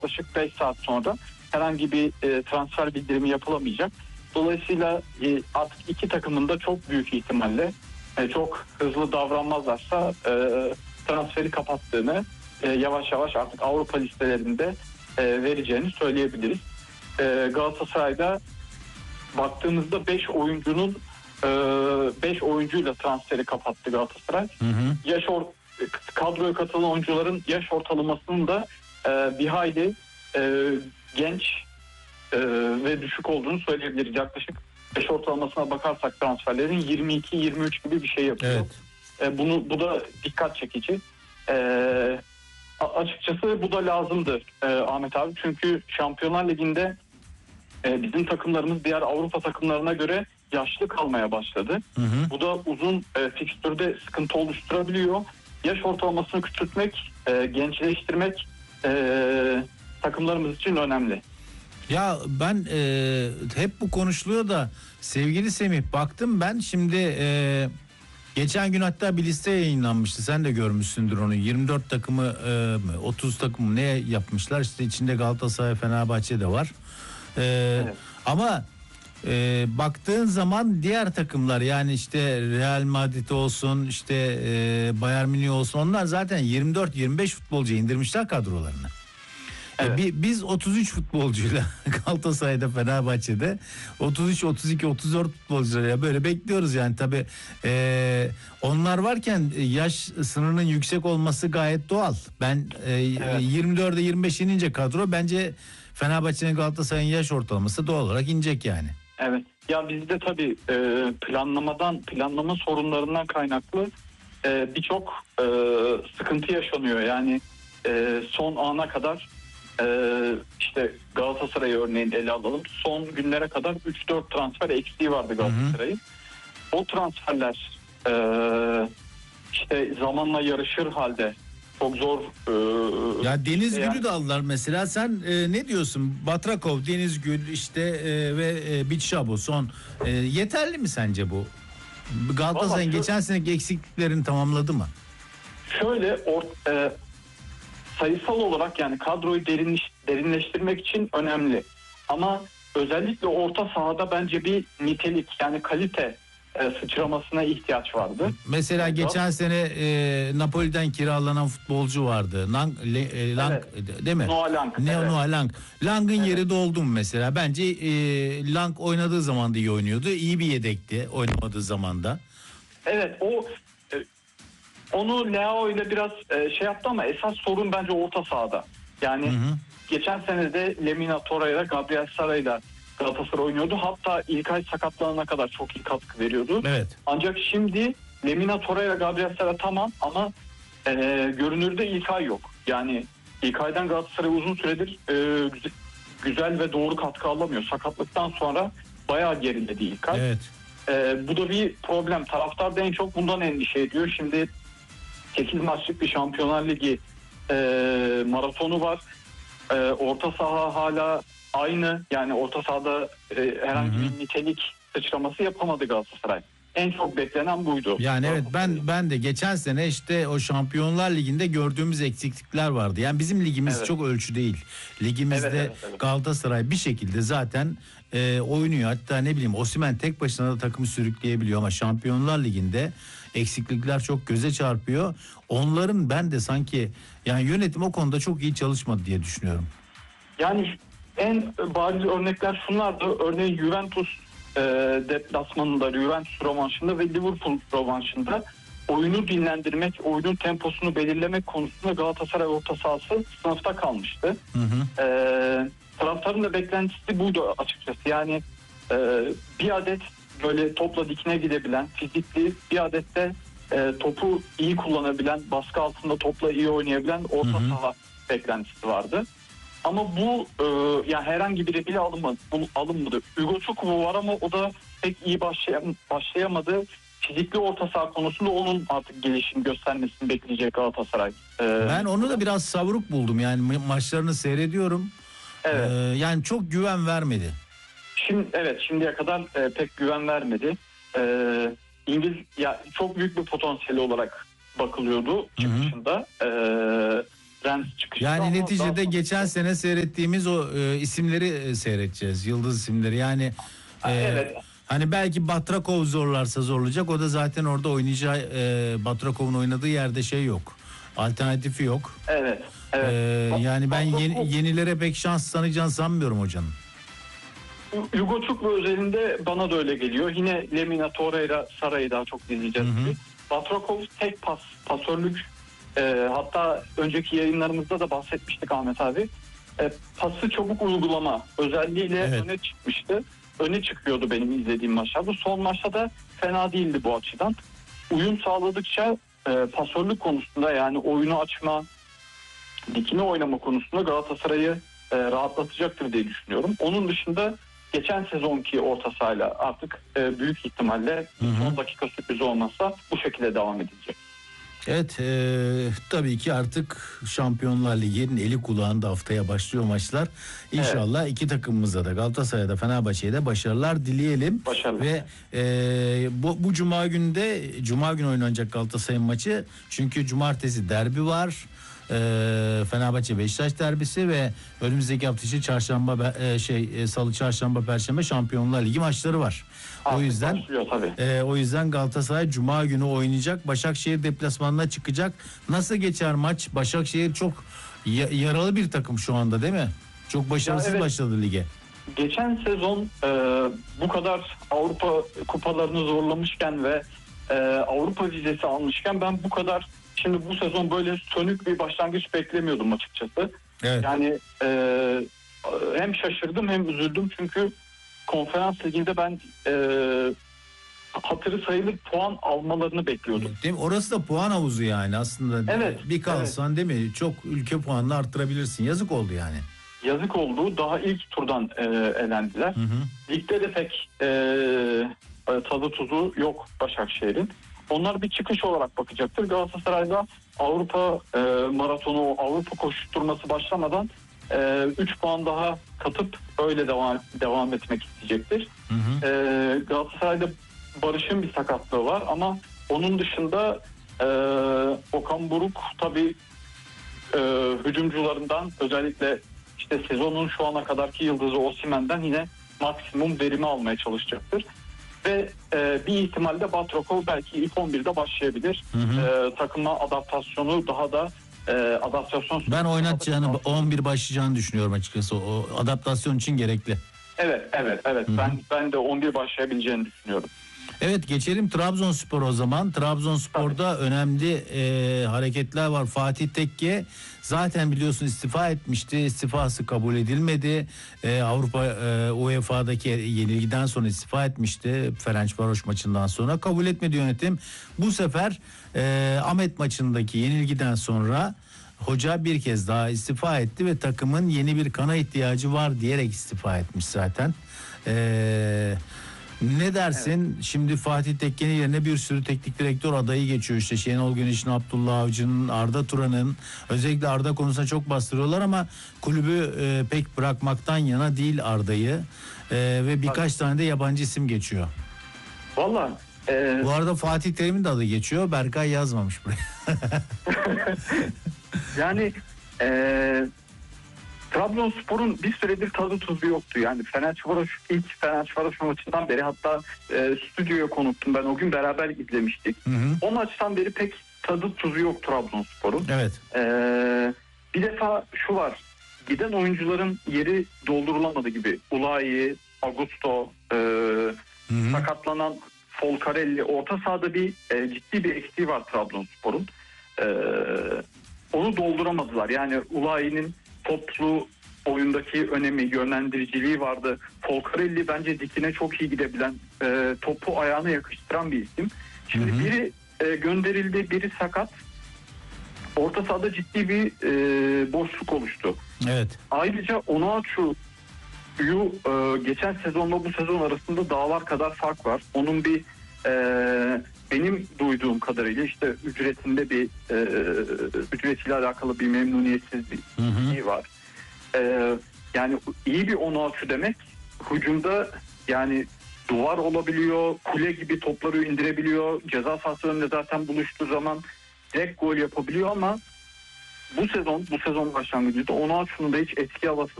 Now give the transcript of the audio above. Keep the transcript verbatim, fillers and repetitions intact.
yaklaşık beş saat sonra herhangi bir e, transfer bildirimi yapılamayacak. Dolayısıyla e, artık iki takımın da çok büyük ihtimalle e, çok hızlı davranmazlarsa e, transferi kapattığını, e, yavaş yavaş artık Avrupa listelerinde e, vereceğini söyleyebiliriz. E, Galatasaray'da baktığımızda beş oyuncunun beş oyuncuyla transferi kapattı Galatasaray. Hı hı. Yaş or kadroya katılan oyuncuların yaş ortalamasının da e, bir hayli e, genç e, ve düşük olduğunu söyleyebiliriz. Yaklaşık yaş ortalamasına bakarsak transferlerin yirmi iki yirmi üç gibi bir şey yapıyor. Evet. E, bunu bu da dikkat çekici. E, açıkçası bu da lazımdı e, Ahmet abi. Çünkü Şampiyonlar Ligi'nde e, bizim takımlarımız diğer Avrupa takımlarına göre yaşlı kalmaya başladı. Hı hı. Bu da uzun e, fikstürde sıkıntı oluşturabiliyor. Yaş ortalamasını küçültmek, e, gençleştirmek e, takımlarımız için önemli. Ya ben e, hep bu konuşuluyor da sevgili Semih, baktım ben şimdi e, geçen gün hatta bir liste yayınlanmıştı. Sen de görmüşsündür onu. yirmi dört takımı e, otuz takımı ne yapmışlar? İşte içinde Galatasaray, Fenerbahçe de var. E, evet. Ama e, baktığın zaman diğer takımlar, yani işte Real Madrid olsun, işte e, Bayern Münih olsun, onlar zaten yirmi dört yirmi beş futbolcu indirmişler kadrolarını. Evet. E, biz otuz üç futbolcuyla Galatasaray'da, Fenerbahçe'de otuz üç otuz iki otuz dört futbolcuyla böyle bekliyoruz yani. Tabii e, onlar varken yaş sınırının yüksek olması gayet doğal. Ben e, evet. yirmi dörde yirmi beş inince kadro, bence Fenerbahçe'nin, Galatasaray'ın yaş ortalaması doğal olarak inecek yani. Evet. Ya bizde tabii e, planlamadan, planlama sorunlarından kaynaklı e, birçok e, sıkıntı yaşanıyor. Yani e, son ana kadar e, işte Galatasaray örneğin ele alalım. Son günlere kadar üç dört transfer eksiği vardı Galatasaray'ın. O transferler e, işte zamanla yarışır halde çok zor. E, ya Deniz yani... Gül'ü de aldılar mesela. Sen e, ne diyorsun? Batrakov, Deniz Gül işte e, ve e, Bichabo son. E, yeterli mi sence bu? Galatasaray'ın geçen seneki eksikliklerini tamamladı mı? Şöyle or, e, sayısal olarak yani kadroyu derinleş, derinleştirmek için önemli. Ama özellikle orta sahada bence bir nitelik, yani kalite e, sıçramasına ihtiyaç vardı. Mesela Orada. geçen sene e, Napoli'den kiralanan futbolcu vardı. Lang, Le, e, Lang evet. değil mi? Noah Lang. Ne evet. Noah Lang. Lang'ın evet. yeri doldu mu mesela? Bence e, Lang oynadığı zaman da iyi oynuyordu. İyi bir yedekti oynamadığı zaman da. Evet, o e, onu Leao ile biraz e, şey yaptı ama esas sorun bence orta sahada. Yani hı hı. geçen sene de Lemina Torreira, Gabriel Sara'yla Galatasaray oynuyordu. Hatta İlkay sakatlanana kadar çok iyi katkı veriyordu. Evet. Ancak şimdi Lemina Torreira, Gabriel Sara tamam ama e, görünürde İlkay yok. Yani İlkay'dan Galatasaray uzun süredir e, güzel ve doğru katkı alamıyor. Sakatlıktan sonra bayağı geriledi İlkay. Evet. E, bu da bir problem. Taraftar da en çok bundan endişe ediyor. Şimdi sekiz maçlık bir Şampiyonlar Ligi e, maratonu var. E, orta saha hala aynı. Yani orta sahada e, herhangi bir nitelik sıçraması yapamadı Galatasaray. En çok beklenen buydu. Yani evet, ben ben de geçen sene işte o Şampiyonlar Ligi'nde gördüğümüz eksiklikler vardı. Yani bizim ligimiz evet. çok ölçü değil. Ligimizde evet, evet, evet. Galatasaray bir şekilde zaten e, oynuyor. Hatta ne bileyim, Osimhen tek başına da takımı sürükleyebiliyor ama Şampiyonlar Ligi'nde eksiklikler çok göze çarpıyor. Onların ben de sanki yani yönetim o konuda çok iyi çalışmadı diye düşünüyorum. Yani en bariz örnekler şunlardı. Örneğin Juventus e, deplasmanında, Juventus rövanşında ve Liverpool rövanşında oyunu dinlendirmek, oyunun temposunu belirlemek konusunda Galatasaray orta sahası sınıfta kalmıştı. Hı hı. E, taraftarın da beklentisi buydu açıkçası. Yani e, bir adet böyle topla dikine gidebilen, fizikli, bir adet de e, topu iyi kullanabilen, baskı altında topla iyi oynayabilen orta hı hı. saha beklentisi vardı. Ama bu e, yani herhangi biri bile alınmadı. alınmadı. Hugo Çukubu var ama o da pek iyi başlayam- başlayamadı. Fizikli orta saha konusunda onun artık gelişim göstermesini bekleyecek Galatasaray. Ee, ben onu da biraz savruk buldum. Yani ma- maçlarını seyrediyorum. Evet. Ee, yani çok güven vermedi. Şimdi evet, şimdiye kadar e, pek güven vermedi. Ee, İngiliz ya çok büyük bir potansiyeli olarak bakılıyordu çıkışında. Ee, Rens çıkıştı. Yani ama neticede daha... geçen sene seyrettiğimiz o e, isimleri e, seyredeceğiz. Yıldız isimleri. Yani e, Evet. hani belki Batrakov zorlarsa zorlayacak. O da zaten orada oynayacağı e, Batrakov'un oynadığı yerde şey yok. Alternatifi yok. Evet. Evet. E, yani ben yeni, Batrakov- yenilere pek şans tanıyacağını sanmıyorum hocanın. Hugo Çuklu özelinde bana da öyle geliyor. Yine Lemina, Torreira, Sara'yı daha çok izleyeceğiz. Hı hı. Batrakov tek pas, pasörlük. E, hatta önceki yayınlarımızda da bahsetmiştik Ahmet abi. E, pası çabuk uygulama özelliğiyle Evet. öne çıkmıştı. Öne çıkıyordu benim izlediğim maçlarda. Son maçta da fena değildi bu açıdan. Uyum sağladıkça e, pasörlük konusunda, yani oyunu açma, dikine oynama konusunda Galatasaray'ı e, rahatlatacaktır diye düşünüyorum. Onun dışında geçen sezonki orta sahayla artık e, büyük ihtimalle Hı hı. son dakika sürprizi olmazsa bu şekilde devam edilecek. Evet, e, tabii ki artık Şampiyonlar Ligi'nin eli kulağında haftaya başlıyor maçlar. İnşallah iki takımımıza da, Galatasaray'da Fenerbahçe'ye de başarılar dileyelim. Başarılar. Ve e, bu, bu cuma günde Cuma günü oynanacak Galatasaray'ın maçı. Çünkü cumartesi derbi var. E, Fenerbahçe Beşiktaş derbisi ve önümüzdeki hafta içi çarşamba e, şey e, salı, çarşamba, perşembe Şampiyonlar Ligi maçları var. Artık o yüzden başlıyor tabii. e, o yüzden Galatasaray Cuma günü oynayacak. Başakşehir deplasmanına çıkacak. Nasıl geçer maç? Başakşehir çok ya- yaralı bir takım şu anda, değil mi? Çok başarısız Ya evet. başladı lige. Geçen sezon e, bu kadar Avrupa kupalarını zorlamışken ve e, Avrupa vizesi almışken ben bu kadar, şimdi bu sezon böyle sönük bir başlangıç beklemiyordum açıkçası. Evet. Yani e, hem şaşırdım hem üzüldüm çünkü Konferans Ligi'nde ben e, hatırı sayılır puan almalarını bekliyordum. Değil mi? Orası da puan havuzu yani aslında. Evet, Bir kalsan değil mi? Çok ülke puanını arttırabilirsin. Yazık oldu yani. Yazık oldu. Daha ilk turdan e, elendiler. Hı hı. Ligde de pek e, tadı tuzu yok Başakşehir'in. Onlar bir çıkış olarak bakacaktır. Galatasaray'da Avrupa e, maratonu, Avrupa koşturması başlamadan üç puan daha katıp öyle devam devam etmek isteyecektir. Hı hı. E, Galatasaray'da Barış'ın bir sakatlığı var ama onun dışında e, Okan Buruk tabii e, hücumcularından, özellikle işte sezonun şu ana kadarki yıldızı Osimhen'den yine maksimum verimi almaya çalışacaktır. Ve e, bir ihtimalle Batrakov belki ilk on birde başlayabilir. Hı hı. E, takıma adaptasyonu daha da e, adaptasyon. Ben oynatacağını, on bir başlayacağını düşünüyorum açıkçası. O adaptasyon için gerekli. Evet, evet, evet. Hı hı. Ben ben de on bir başlayabileceğini düşünüyorum. Evet, geçelim Trabzonspor o zaman. Trabzonspor'da Tabii. önemli e, hareketler var. Fatih Tekke zaten biliyorsun istifa etmişti. İstifası kabul edilmedi. E, Avrupa e, U E F A'daki yenilgiden sonra istifa etmişti. Ferencvaroş maçından sonra kabul etmedi yönetim. Bu sefer e, Ahmet maçındaki yenilgiden sonra hoca bir kez daha istifa etti ve takımın yeni bir kana ihtiyacı var diyerek istifa etmiş zaten. Eee Ne dersin? Evet. Şimdi Fatih Tekke'nin yerine bir sürü teknik direktör adayı geçiyor. İşte Şenol Güneş'in, Abdullah Avcı'nın, Arda Turan'ın, özellikle Arda konusunda çok bastırıyorlar ama kulübü e, pek bırakmaktan yana değil Arda'yı. E, ve birkaç tane de yabancı isim geçiyor. Vallahi e... bu arada Fatih Terim'in de adı geçiyor. Berkay yazmamış buraya. yani eee Trabzonspor'un bir süredir tadı tuzu yoktu. Yani Fenerbahçe ilk Fenerbahçe maçından beri, hatta e, stüdyoya konuktum ben, o gün beraber izlemiştik. Hı hı. O maçtan beri pek tadı tuzu yok Trabzonspor'un. Evet. E, bir defa şu var, giden oyuncuların yeri doldurulamadı gibi. Ulayi, Augusto, e, hı hı. sakatlanan Folcarelli, orta sahada bir e, ciddi bir eksiği var Trabzonspor'un. E, onu dolduramadılar. Yani Ulayi'nin toplu oyundaki önemi, yönlendiriciliği vardı. Folcarelli bence dikine çok iyi gidebilen, e, topu ayağına yakıştıran bir isim. Şimdi hı hı. biri e, gönderildi, biri sakat. Orta sahada ciddi bir e, boşluk oluştu. Evet. Ayrıca Onuachu'yu e, geçen sezonla bu sezon arasında dağlar kadar fark var. Onun bir e, benim duyduğum kadarıyla işte ücretinde bir e, ücretiyle alakalı bir memnuniyetsizlik var. E, yani iyi bir Onuachu demek, hücumda yani duvar olabiliyor, kule gibi topları indirebiliyor, ceza sahası önünde zaten buluştuğu zaman direkt gol yapabiliyor ama bu sezon bu sezon başlangıcında onu aslında hiç etki havası